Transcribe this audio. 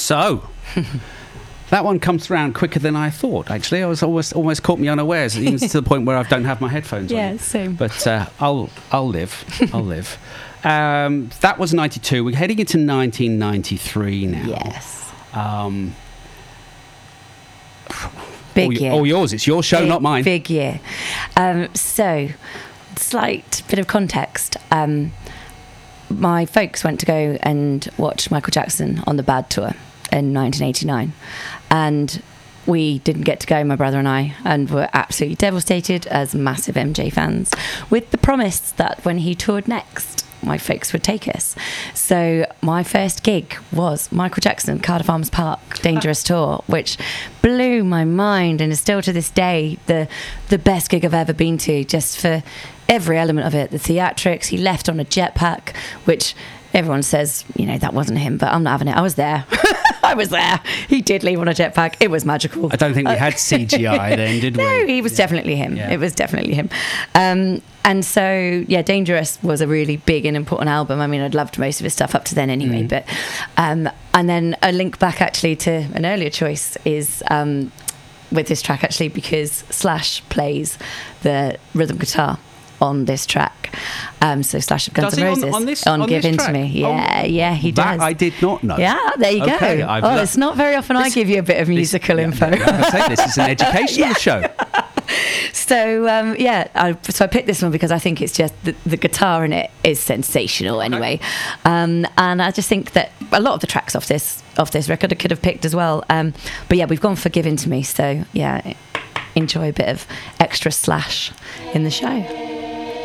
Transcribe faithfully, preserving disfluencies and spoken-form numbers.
So, that one comes around quicker than I thought, actually. I was almost, almost caught me unawares, even to the point where I don't have my headphones Yeah, on. same. But uh, I'll, I'll live. I'll live. Um, that was ninety-two. We're heading into nineteen ninety-three now. Yes. Um, Big all, year. all yours. It's your show, big, not mine. Big year. Um, so, slight bit of context. Um, my folks went to go and watch Michael Jackson on the Bad Tour in nineteen eighty-nine. And we didn't get to go, my brother and I, and were absolutely devastated as massive M J fans, with the promise that when he toured next, my folks would take us. So my first gig was Michael Jackson, Cardiff Arms Park, Dangerous Tour, which blew my mind and is still to this day the the best gig I've ever been to, just for every element of it. The theatrics, he left on a jetpack, which everyone says, you know, that wasn't him, but I'm not having it. I was there. I was there. He did leave on a jetpack. It was magical. I don't think we had C G I then, did we? No, he was Yeah. definitely him. Yeah. It was definitely him. Um, and so, yeah, Dangerous was a really big and important album. I mean, I'd loved most of his stuff up to then anyway. Mm. But um, and then a link back actually to an earlier choice is um, with this track actually, because Slash plays the rhythm guitar on this track. Um, so Slash of Guns Does N' he on- Roses on this- on on Give this In To track? Me. Yeah, Oh, yeah, he that does. I did not know. Yeah, there you Okay, go. I've oh, lo- it's not very often I This- give you a bit of musical Yeah, info. Like I say, this is an educational show. So um, yeah, I, so I picked this one because I think it's just the, the guitar in it is sensational anyway, um, and I just think that a lot of the tracks off this off this record I could have picked as well. Um, but yeah, we've gone for Give In To Me. So yeah, enjoy a bit of extra Slash in the show.